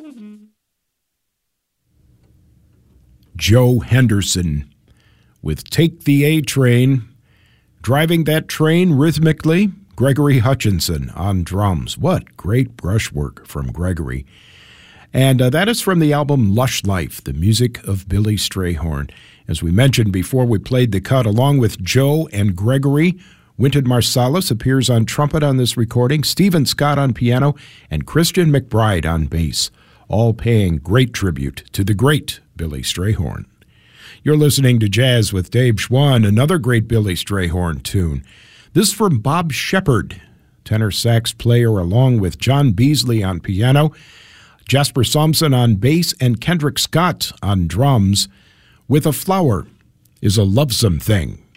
Joe Henderson with Take the A Train. Driving that train rhythmically, Gregory Hutchinson on drums. What great brushwork from Gregory. And that is from the album Lush Life, the music of Billy Strayhorn. As we mentioned before we played the cut, along with Joe and Gregory, Wynton Marsalis appears on trumpet on this recording, Stephen Scott on piano, and Christian McBride on bass, all paying great tribute to the great Billy Strayhorn. You're listening to Jazz with Dave Schwann, another great Billy Strayhorn tune. This from Bob Shepard, tenor sax player, along with John Beasley on piano, Jasper Sampson on bass, and Kendrick Scott on drums. With a Flower is a Lovesome Thing.